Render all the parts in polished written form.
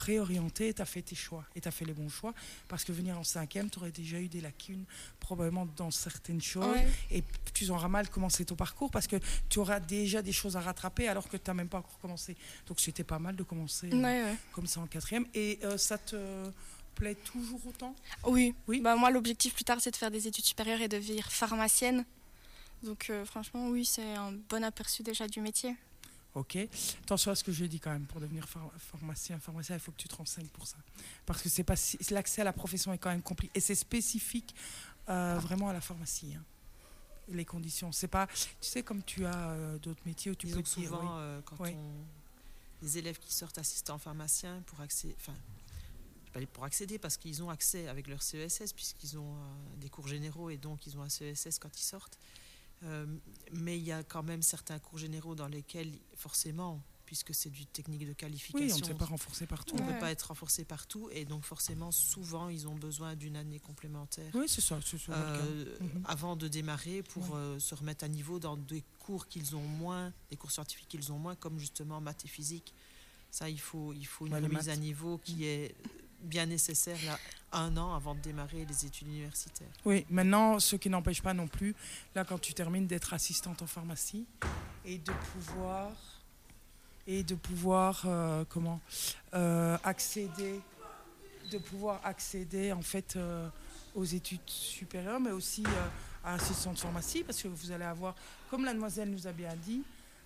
réorienté, tu as fait tes choix et tu as fait les bons choix parce que venir en 5e, tu aurais déjà eu des lacunes probablement dans certaines choses et tu auras mal commencé ton parcours parce que tu auras déjà des choses à rattraper alors que tu n'as même pas encore commencé. Donc c'était pas mal de commencer comme ça en 4e et ça te plaît toujours autant? Oui. Bah, moi l'objectif plus tard c'est de faire des études supérieures et de devenir pharmacienne. Donc franchement oui, c'est un bon aperçu déjà du métier. Ok. Attention à ce que je dis quand même, pour devenir pharmacien, il faut que tu te renseignes pour ça. Parce que l'accès à la profession est quand même compliqué. Et c'est spécifique vraiment à la pharmacie. Hein. Les conditions. C'est pas, tu sais, comme tu as d'autres métiers où tu peux souvent, les élèves qui sortent assistants pharmaciens pour accéder parce qu'ils ont accès avec leur CESS puisqu'ils ont des cours généraux et donc ils ont un CESS quand ils sortent. Mais il y a quand même certains cours généraux dans lesquels, forcément, puisque c'est du technique de qualification, on ne peut pas renforcer partout. On ne peut pas être renforcé partout et donc forcément, souvent, ils ont besoin d'une année complémentaire. Oui, c'est ça. Avant de démarrer pour se remettre à niveau dans des cours qu'ils ont moins, des cours scientifiques qu'ils ont moins, comme justement maths et physique. Ça, il faut une remise à niveau qui est bien nécessaire là, 1 an avant de démarrer les études universitaires. Oui, maintenant, ce qui n'empêche pas non plus, là, quand tu termines, d'être assistante en pharmacie et de pouvoir accéder en fait aux études supérieures, mais aussi à assistante de pharmacie, parce que vous allez avoir, comme la demoiselle nous a bien dit,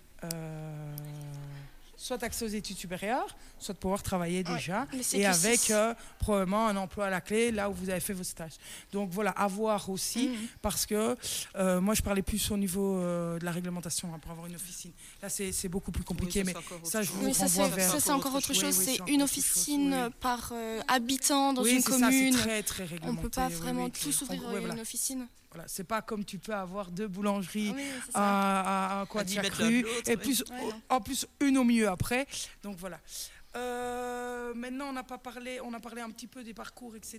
soit accès aux études supérieures, soit de pouvoir travailler déjà et avec probablement un emploi à la clé là où vous avez fait vos stages. Donc voilà, à voir aussi parce que moi je parlais plus au niveau de la réglementation pour avoir une officine. Là c'est beaucoup plus compliqué, mais ça je vous renvoie vers... Ça c'est encore autre chose, c'est une officine par habitant dans une commune. Ça, c'est très, très réglementé. On ne peut pas vraiment tout s'ouvrir une officine. Voilà, c'est pas comme tu peux avoir 2 boulangeries à quoi dire cru et plus en plus une au milieu après. Donc voilà. Maintenant on a parlé un petit peu des parcours, etc.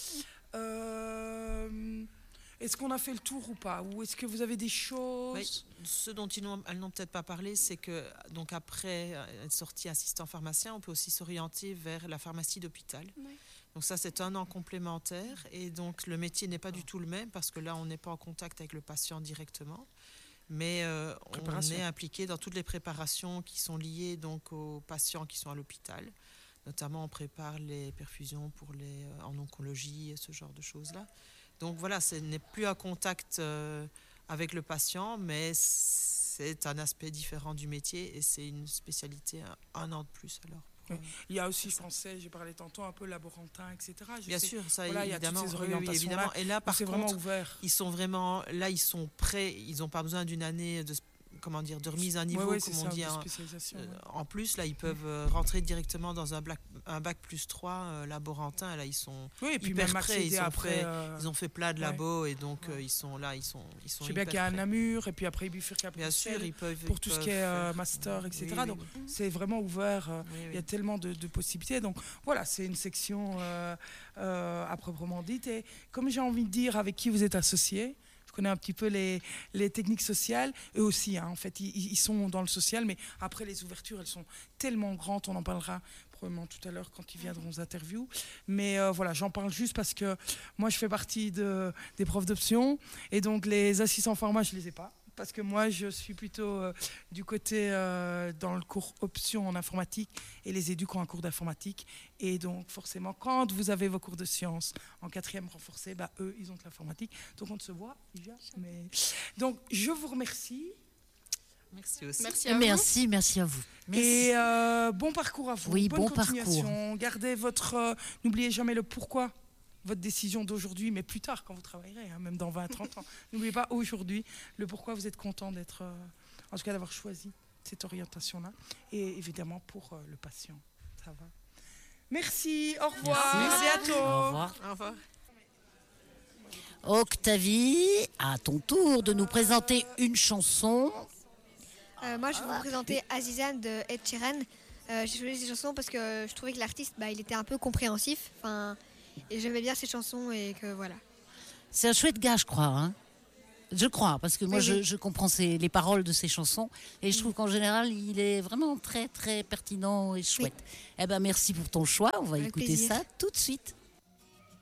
Est-ce qu'on a fait le tour ou pas? Ou est-ce que vous avez des choses? Ce dont elles n'ont peut-être pas parlé, c'est que donc après être sorti assistant pharmacien, on peut aussi s'orienter vers la pharmacie d'hôpital. Donc ça, c'est 1 an complémentaire et donc le métier n'est pas du tout le même parce que là, on n'est pas en contact avec le patient directement, mais on est impliqué dans toutes les préparations qui sont liées donc aux patients qui sont à l'hôpital. Notamment, on prépare les perfusions en oncologie, ce genre de choses-là. Donc voilà, ce n'est plus un contact avec le patient, mais c'est un aspect différent du métier et c'est une spécialité 1 an de plus alors. Il y a aussi, je pensais, j'ai parlé tantôt un peu laborantin, etc. Bien sûr, ça voilà, évidemment. Il y a toutes ces orientations évidemment. Et là, par contre, vraiment ouvert. Ils sont prêts. Ils n'ont pas besoin d'une année de remise à niveau, comme on dit. En plus, là, ils peuvent rentrer directement dans un bac plus 3 laborantin. Là, ils sont hyper prêts. Ils ont fait plein de labos et donc ils sont là. Ils sont je sais bien qu'il y a un Namur et puis après Bifurca bien sûr, pour tout ce qui est master, etc. Donc c'est vraiment ouvert. Il y a tellement de possibilités. Donc voilà, c'est une section à proprement dite. Et comme j'ai envie de dire, avec qui vous êtes associés, connais un petit peu les techniques sociales. Eux aussi, en fait, ils sont dans le social, mais après, les ouvertures, elles sont tellement grandes. On en parlera probablement tout à l'heure quand ils viendront aux interviews. Mais voilà, j'en parle juste parce que moi, je fais partie des profs d'option. Et donc, les assistants pharma, je ne les ai pas. Parce que moi, je suis plutôt du côté dans le cours option en informatique et les éducs ont un cours d'informatique. Et donc, forcément, quand vous avez vos cours de sciences en 4e renforcé, eux, ils ont de l'informatique. Donc, on ne se voit jamais. Donc, je vous remercie. Merci aussi. Merci à vous. Merci. Et bon parcours à vous. Oui, bonne bon continuation. parcours. Gardez votre... n'oubliez jamais le pourquoi. Votre décision d'aujourd'hui, mais plus tard quand vous travaillerez, même dans 20-30 ans. N'oubliez pas aujourd'hui le pourquoi vous êtes content d'être, en tout cas d'avoir choisi cette orientation-là. Et évidemment pour le patient. Ça va. Merci, au revoir. Merci. À bientôt. Au revoir. Au revoir. Octavie, à ton tour de nous présenter une chanson. Moi, je vais vous présenter Azizane de Ed Sheeran. J'ai choisi cette chanson parce que je trouvais que l'artiste, il était un peu compréhensif. Et j'aimais bien ces chansons et que voilà. C'est un chouette gars, je crois. Je crois, parce que moi, je comprends les paroles de ces chansons et je trouve qu'en général, il est vraiment très, très pertinent et chouette. Eh ben, merci pour ton choix. On va écouter ça tout de suite.